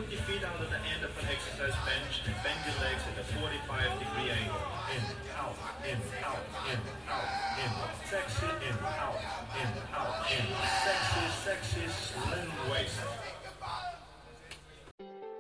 put your feet out at the end of an exercise bench and bend your legs at a 45-degree angle. In, out, in, out, in,